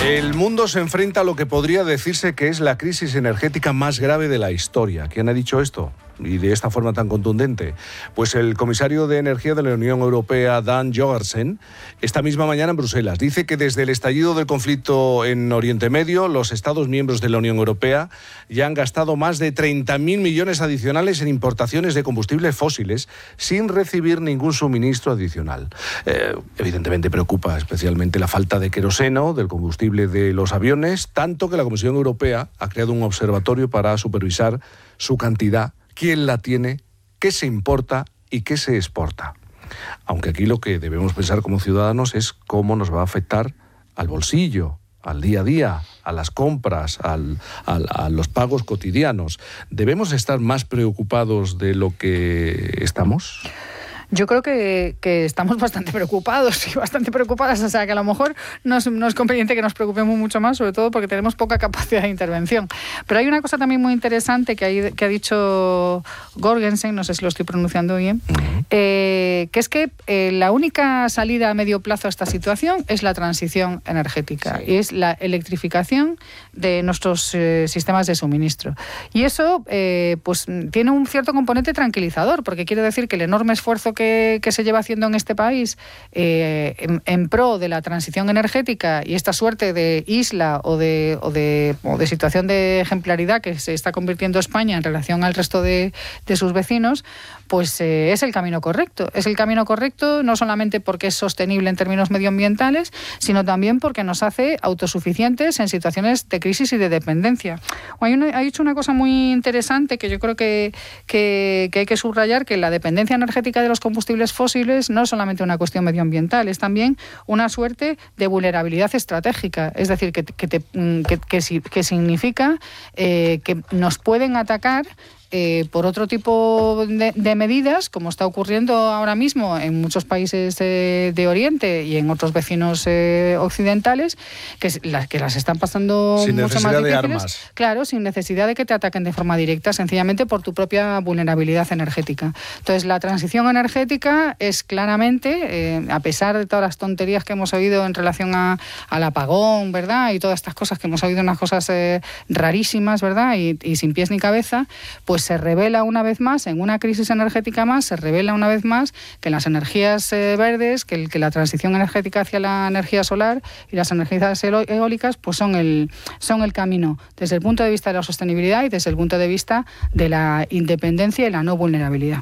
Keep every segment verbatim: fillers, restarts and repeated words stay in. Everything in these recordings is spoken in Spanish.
El mundo se enfrenta a lo que podría decirse que es la crisis energética más grave de la historia. ¿Quién ha dicho esto? Y de esta forma tan contundente. Pues el comisario de Energía de la Unión Europea, Dan Jorgensen, esta misma mañana en Bruselas, dice que desde el estallido del conflicto en Oriente Medio, los Estados miembros de la Unión Europea ya han gastado más de treinta mil millones adicionales en importaciones de combustibles fósiles sin recibir ningún suministro adicional. Eh, evidentemente preocupa especialmente la falta de queroseno, del combustible de los aviones, tanto que la Comisión Europea ha creado un observatorio para supervisar su cantidad, quién la tiene, qué se importa y qué se exporta. Aunque aquí lo que debemos pensar como ciudadanos es cómo nos va a afectar al bolsillo, al día a día, a las compras, al, al, a los pagos cotidianos. ¿Debemos estar más preocupados de lo que estamos? Yo creo que, que estamos bastante preocupados y bastante preocupadas, o sea que a lo mejor no es, no es conveniente que nos preocupemos mucho más, sobre todo porque tenemos poca capacidad de intervención. Pero hay una cosa también muy interesante que, hay, que ha dicho Jorgensen, no sé si lo estoy pronunciando bien, uh-huh. eh, que es que eh, la única salida a medio plazo a esta situación es la transición energética, sí. y es la electrificación de nuestros eh, sistemas de suministro. Y eso eh, pues tiene un cierto componente tranquilizador, porque quiere decir que el enorme esfuerzo que Que, que se lleva haciendo en este país eh, en, en pro de la transición energética y esta suerte de isla o de, o de, o de situación de ejemplaridad que se está convirtiendo España en relación al resto de, de sus vecinos, pues eh, es el camino correcto. Es el camino correcto no solamente porque es sostenible en términos medioambientales, sino también porque nos hace autosuficientes en situaciones de crisis y de dependencia. Hay, una, hay hecho una cosa muy interesante que yo creo que, que, que hay que subrayar, que la dependencia energética de los combustibles fósiles no es solamente una cuestión medioambiental, es también una suerte de vulnerabilidad estratégica. Es decir, que, que, te, que, que, que significa eh, que nos pueden atacar Eh, por otro tipo de, de medidas, como está ocurriendo ahora mismo en muchos países de, de Oriente y en otros vecinos eh, occidentales, que las, que las están pasando sin mucho más difíciles. De armas. Claro, sin necesidad de que te ataquen de forma directa, sencillamente por tu propia vulnerabilidad energética. Entonces, la transición energética es claramente, eh, a pesar de todas las tonterías que hemos oído en relación a, al apagón, ¿verdad? Y todas estas cosas que hemos oído, unas cosas eh, rarísimas, ¿verdad? Y, y sin pies ni cabeza, pues se revela una vez más, en una crisis energética más, se revela una vez más que las energías eh, verdes, que, el, que la transición energética hacia la energía solar y las energías eólicas, pues son el, son el camino, desde el punto de vista de la sostenibilidad y desde el punto de vista de la independencia y la no vulnerabilidad.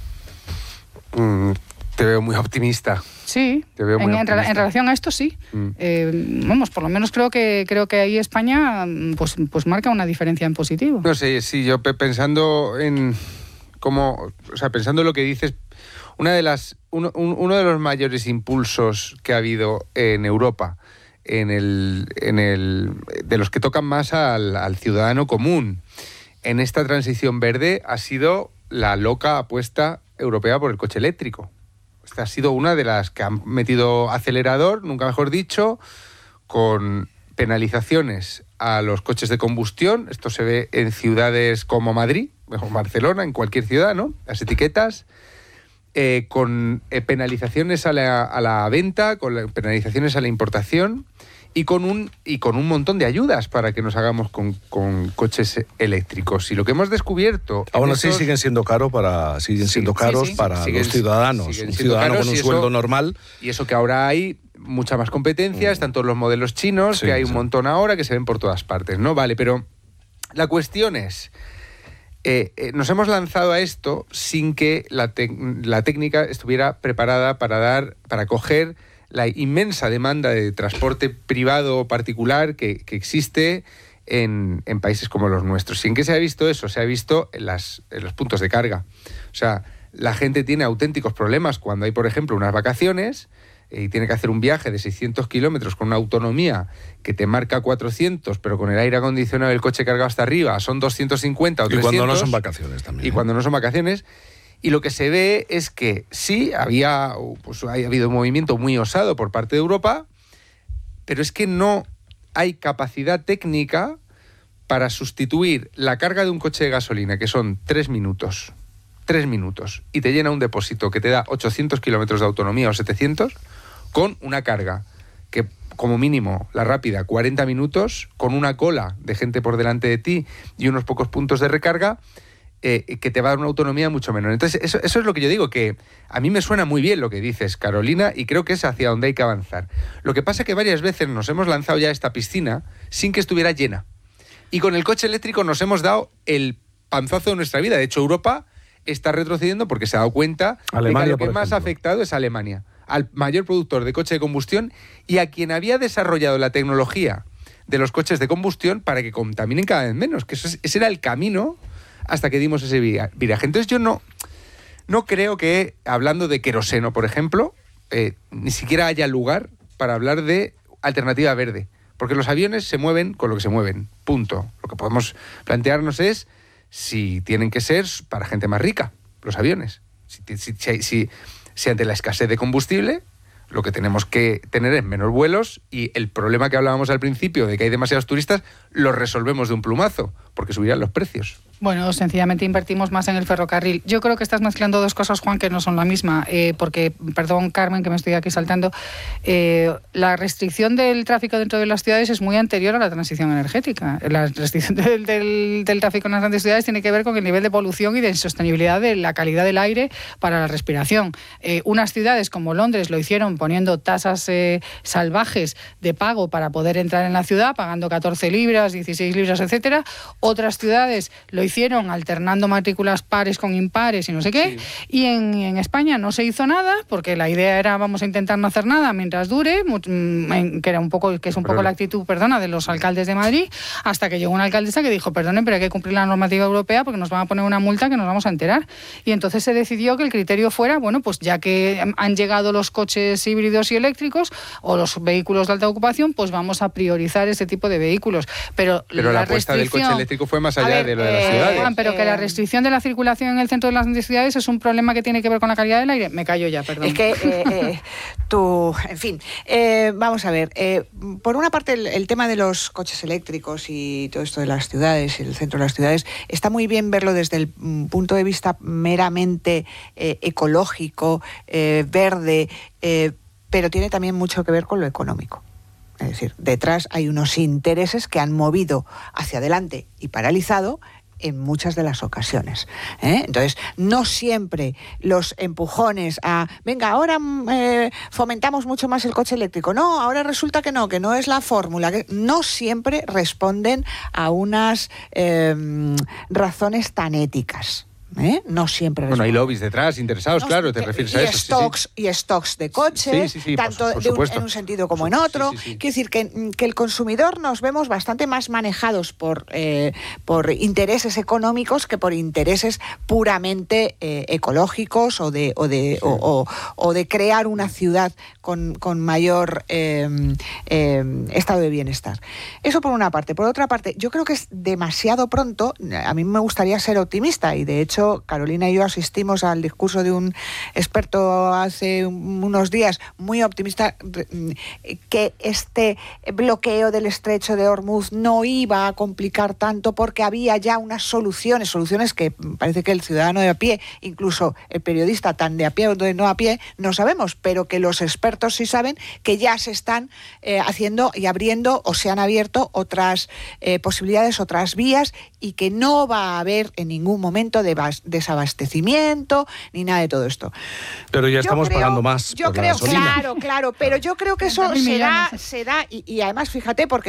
Mm, te veo muy optimista. Sí, Te veo muy en, en, optimista. en relación a esto sí. Mm. Eh, vamos, por lo menos creo que creo que ahí España pues, pues marca una diferencia en positivo. No sé, sí, yo pensando en cómo, o sea, pensando en lo que dices, una de las uno, un, uno de los mayores impulsos que ha habido en Europa, en el, en el de los que tocan más al, al ciudadano común, en esta transición verde ha sido la loca apuesta europea por el coche eléctrico. Esta ha sido una de las que han metido acelerador, nunca mejor dicho, con penalizaciones a los coches de combustión. Esto se ve en ciudades como Madrid, o Barcelona, en cualquier ciudad, ¿no? Las etiquetas, eh, con eh, penalizaciones a la, a la venta, con la, penalizaciones a la importación y con un y con un montón de ayudas para que nos hagamos con, con coches eléctricos. Y lo que hemos descubierto... Aún así esos... siguen siendo caros para siguen sí, siendo caros sí, sí. para siguen, los ciudadanos. Un ciudadano con un eso, sueldo normal. Y eso que ahora hay mucha más competencia, mm. están todos los modelos chinos, sí, que hay un sí. montón ahora, que se ven por todas partes, ¿no? Vale, pero la cuestión es... Eh, eh, nos hemos lanzado a esto sin que la, te- la técnica estuviera preparada para dar, para coger la inmensa demanda de transporte privado o particular que, que existe en, en países como los nuestros. ¿Y en qué se ha visto eso? Se ha visto en, las, en los puntos de carga. O sea, la gente tiene auténticos problemas cuando hay, por ejemplo, unas vacaciones y tiene que hacer un viaje de seiscientos kilómetros con una autonomía que te marca cuatrocientos, pero con el aire acondicionado del coche cargado hasta arriba son doscientos cincuenta o trescientos. Y cuando no son vacaciones también. Y ¿eh? cuando no son vacaciones... Y lo que se ve es que sí, había, pues, ha habido un movimiento muy osado por parte de Europa, pero es que no hay capacidad técnica para sustituir la carga de un coche de gasolina, que son tres minutos, tres minutos, y te llena un depósito que te da ochocientos kilómetros de autonomía o setecientos, con una carga que como mínimo, la rápida, cuarenta minutos, con una cola de gente por delante de ti y unos pocos puntos de recarga, eh, que te va a dar una autonomía mucho menor. Entonces, eso, eso es lo que yo digo, que a mí me suena muy bien lo que dices, Carolina, y creo que es hacia donde hay que avanzar. Lo que pasa es que varias veces nos hemos lanzado ya a esta piscina sin que estuviera llena. Y con el coche eléctrico nos hemos dado el panzazo de nuestra vida. De hecho, Europa está retrocediendo porque se ha dado cuenta Alemania, de que lo que más ejemplo. ha afectado es Alemania, al mayor productor de coche de combustión y a quien había desarrollado la tecnología de los coches de combustión para que contaminen cada vez menos, que eso es, ese era el camino hasta que dimos ese viraje. Entonces yo no, no creo que, hablando de queroseno, por ejemplo, eh, ni siquiera haya lugar para hablar de alternativa verde, porque los aviones se mueven con lo que se mueven, punto. Lo que podemos plantearnos es si tienen que ser para gente más rica, los aviones. Si, si, si, si, si ante la escasez de combustible, lo que tenemos que tener es menos vuelos y el problema que hablábamos al principio de que hay demasiados turistas, lo resolvemos de un plumazo, porque subirían los precios. Bueno, sencillamente invertimos más en el ferrocarril. Yo creo que estás mezclando dos cosas, Juan, que no son la misma, eh, porque, perdón, Carmen, que me estoy aquí saltando, eh, la restricción del tráfico dentro de las ciudades es muy anterior a la transición energética. La restricción del, del, del tráfico en las grandes ciudades tiene que ver con el nivel de polución y de insostenibilidad de la calidad del aire para la respiración. Eh, unas ciudades como Londres lo hicieron poniendo tasas eh, salvajes de pago para poder entrar en la ciudad, pagando catorce libras, dieciséis libras, etcétera. Otras ciudades lo hicieron alternando matrículas pares con impares y no sé qué, sí. y en, en España no se hizo nada porque la idea era vamos a intentar no hacer nada mientras dure, que era un poco que es un poco la actitud, perdona, de los alcaldes de Madrid, hasta que llegó una alcaldesa que dijo, perdonen, pero hay que cumplir la normativa europea porque nos van a poner una multa que nos vamos a enterar. Y entonces se decidió que el criterio fuera, bueno, pues ya que han llegado los coches híbridos y eléctricos o los vehículos de alta ocupación, pues vamos a priorizar ese tipo de vehículos. Pero, pero la, la apuesta del coche eléctrico fue más allá ver, de lo de la eh, ciudad. Juan, pero que la restricción de la circulación en el centro de las grandes ciudades es un problema que tiene que ver con la calidad del aire. Me callo ya, perdón. Es que eh, eh, tú, en fin, eh, vamos a ver. Eh, por una parte, el, el tema de los coches eléctricos y todo esto de las ciudades y el centro de las ciudades está muy bien verlo desde el punto de vista meramente eh, ecológico, eh, verde, eh, pero tiene también mucho que ver con lo económico. Es decir, detrás hay unos intereses que han movido hacia adelante y paralizado en muchas de las ocasiones, ¿eh? Entonces, no siempre los empujones a, venga, ahora eh, fomentamos mucho más el coche eléctrico. No, ahora resulta que no, que no es la fórmula. Que no siempre responden a unas eh, razones tan éticas. ¿Eh? No siempre. Bueno, hay lobbies detrás, interesados, no, claro, te refieres a eso. Stocks, sí, sí. Y stocks de coches, sí, sí, sí, tanto por, por de un, en un sentido como en otro. Sí, sí, sí. Quiero decir que, que el consumidor nos vemos bastante más manejados por, eh, por intereses económicos que por intereses puramente eh, ecológicos o de, o, de, sí. o, o, o de crear una ciudad con, con mayor eh, eh, estado de bienestar. Eso por una parte. Por otra parte, yo creo que es demasiado pronto. A mí me gustaría ser optimista y de hecho Carolina y yo asistimos al discurso de un experto hace unos días muy optimista que este bloqueo del estrecho de Hormuz no iba a complicar tanto porque había ya unas soluciones, soluciones que parece que el ciudadano de a pie, incluso el periodista tan de a pie o de no a pie, no sabemos, pero que los expertos sí saben que ya se están eh, haciendo y abriendo o se han abierto otras eh, posibilidades, otras vías y que no va a haber en ningún momento de desabastecimiento ni nada de todo esto. Pero ya yo estamos creo, pagando más yo por creo, la gasolina. Claro, claro, pero yo creo que eso será, será y, y además fíjate porque